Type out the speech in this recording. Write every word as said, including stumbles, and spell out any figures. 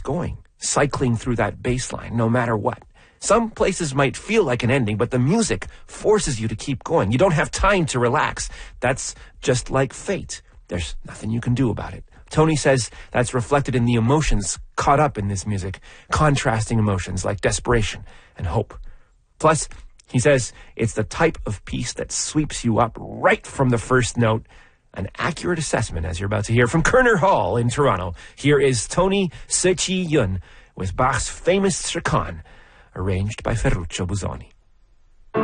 going, cycling through that bass line, no matter what. Some places might feel like an ending, but the music forces you to keep going. You don't have time to relax. That's just like fate. There's nothing you can do about it. Tony says that's reflected in the emotions caught up in this music, contrasting emotions like desperation and hope. Plus, he says it's the type of piece that sweeps you up right from the first note. An accurate assessment, as you're about to hear from Kerner Hall in Toronto. Here is Tony Seo Chi Yun with Bach's famous Chaconne, arranged by Ferruccio Busoni.